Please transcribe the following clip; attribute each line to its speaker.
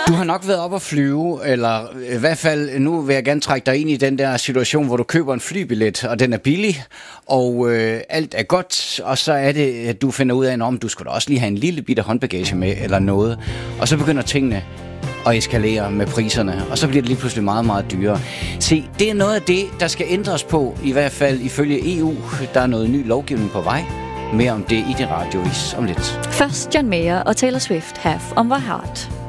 Speaker 1: Du har nok været op at flyve, eller i hvert fald, nu vil jeg gerne trække dig ind i den der situation, hvor du køber en flybillet, og den er billig, og alt er godt, og så er det, at du finder ud af, om du skulle da også lige have en lille bitte håndbagage med, eller noget, og så begynder tingene at eskalere med priserne, og så bliver det lige pludselig meget, meget dyrere. Se, det er noget af det, der skal ændres på, i hvert fald ifølge EU. Der er noget ny lovgivning på vej. Mere om det i din radiovis om lidt.
Speaker 2: Først John Mayer og Taylor Swift, Half on My Heart.